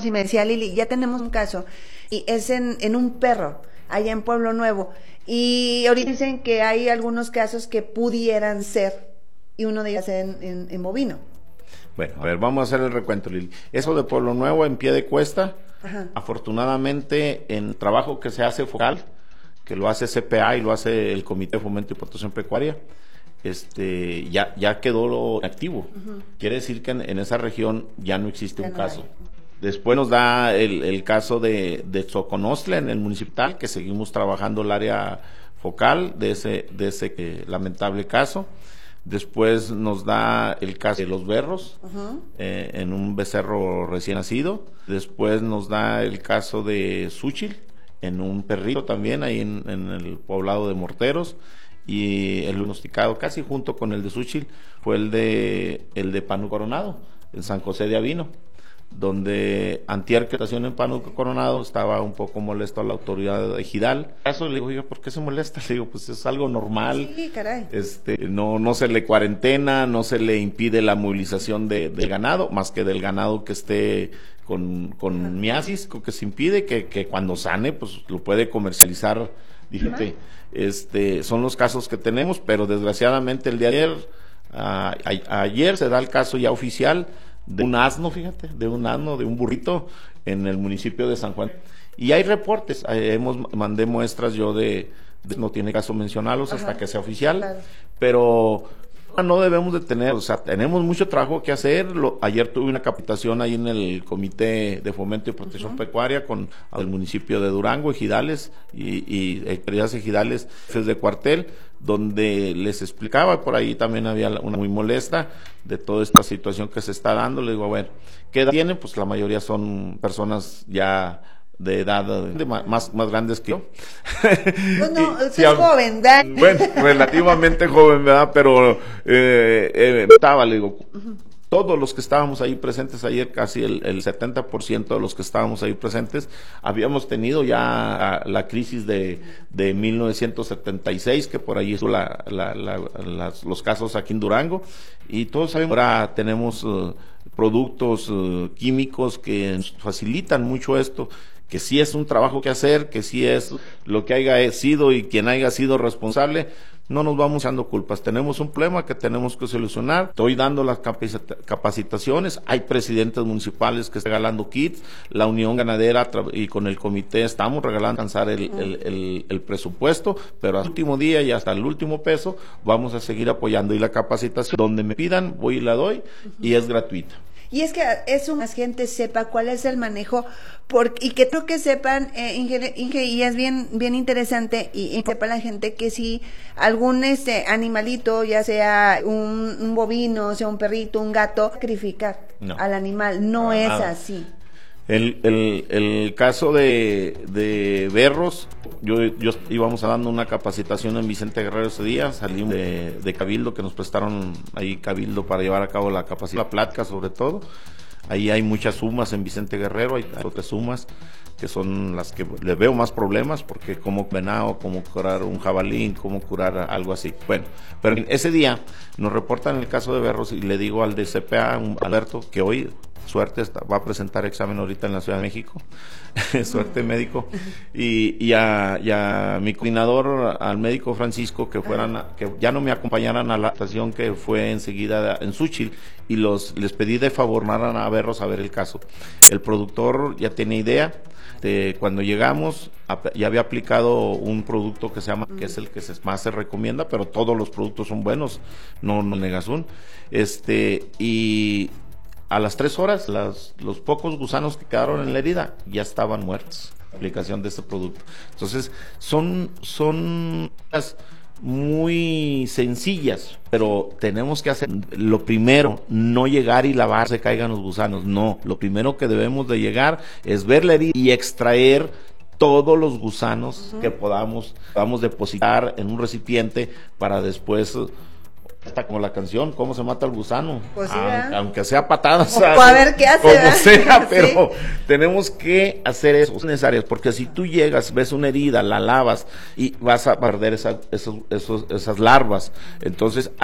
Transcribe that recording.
y me decía Lili, ya tenemos un caso, y es en un perro, allá en Pueblo Nuevo, y ahorita dicen que hay algunos casos que pudieran ser, y uno de ellos es en bovino. Bueno, a ver, vamos a hacer el recuento, Lili. Eso de Pueblo Nuevo en pie de cuesta, ajá, afortunadamente en trabajo que se hace focal, que lo hace CPA y lo hace el Comité de Fomento y Protección Pecuaria, ya quedó lo activo. Uh-huh. Quiere decir que en esa región ya no existe un caso. Después nos da el caso de Xoconostle en el municipal, que seguimos trabajando el área focal de ese lamentable caso. Después nos da el caso de los berros, uh-huh, en un becerro recién nacido. Después nos da el caso de Xúchitl, en un perrito también, ahí en el poblado de Morteros. Y el diagnosticado casi junto con el de Xúchitl fue el de Pánuco Coronado, en San José de Avino, donde antier que estación en Pánuco Coronado estaba un poco molesto a la autoridad ejidal. Eso le digo, oiga, ¿por qué se molesta? Le digo, pues es algo normal. Sí, caray. No se le cuarentena, no se le impide la movilización del ganado, más que del ganado que esté con miasis, que se impide, que cuando sane, pues lo puede comercializar. Fíjate, son los casos que tenemos, pero desgraciadamente el día de ayer se da el caso ya oficial de un asno, fíjate, de un burrito en el municipio de San Juan. Y hay reportes, mandé muestras yo no tiene caso mencionarlos, ajá, hasta que sea oficial, claro, pero no debemos de tener, o sea, tenemos mucho trabajo que hacer. Ayer tuve una capacitación ahí en el Comité de Fomento y Protección, uh-huh, Pecuaria con el municipio de Durango, ejidales y autoridades ejidales, jefes de cuartel, donde les explicaba, por ahí también había una muy molesta de toda esta situación que se está dando. Le digo, a ver, ¿qué edad tienen? Pues la mayoría son personas ya de edad más grandes que yo. No, usted es joven, ¿verdad? Bueno, relativamente joven, ¿verdad? Pero le digo, uh-huh, todos los que estábamos ahí presentes ayer, casi el 70% de los que estábamos ahí presentes, habíamos tenido ya la crisis de 1976, que por ahí estuvo los casos aquí en Durango, y todos sabemos, ahora tenemos productos químicos que nos facilitan mucho esto, que sí es un trabajo que hacer, que sí es lo que haya sido y quien haya sido responsable, no nos vamos dando culpas. Tenemos un problema que tenemos que solucionar. Estoy dando las capacitaciones, hay presidentes municipales que están regalando kits, la Unión Ganadera y con el comité estamos regalando alcanzar el presupuesto, pero al último día y hasta el último peso vamos a seguir apoyando, y la capacitación donde me pidan voy y la doy, y es gratuita. Y es que la gente sepa cuál es el manejo, y que creo que sepan, Inge, y es bien interesante, y sepa la gente que si algún animalito, ya sea un bovino, sea un perrito, un gato, sacrificar al animal, no es así. El caso de berros, yo íbamos dando una capacitación en Vicente Guerrero ese día, salimos de Cabildo, que nos prestaron ahí Cabildo para llevar a cabo la capacitación, la plática sobre todo. Ahí hay muchas sumas en Vicente Guerrero, hay otras sumas que son las que le veo más problemas, porque cómo venado, cómo curar un jabalí, cómo curar algo así. Bueno, pero ese día nos reportan el caso de berros y le digo al de CPA, Alberto, que hoy suerte va a presentar examen ahorita en la Ciudad de México, suerte médico, y a mi coordinador, al médico Francisco, que ya no me acompañaran a la estación que fue enseguida en Xúchitl, y les pedí de favor a verlos a ver el caso. El productor ya tiene idea. Cuando llegamos ya había aplicado un producto que es el que más se recomienda, pero todos los productos son buenos, no Negazun, y a las 3 horas los pocos gusanos que quedaron en la herida ya estaban muertos. Aplicación de este producto. Entonces son muy sencillas, pero tenemos que hacer lo primero, no llegar y lavar, se caigan los gusanos, no, lo primero que debemos de llegar es ver la herida y extraer todos los gusanos que podamos depositar en un recipiente para después, hasta como la canción, ¿cómo se mata el gusano? Pues sí, aunque sea patadas, a ver qué hace, como sea, pero sí, tenemos que hacer eso necesarias, porque si tú llegas, ves una herida, la lavas y vas a perder esas larvas. Entonces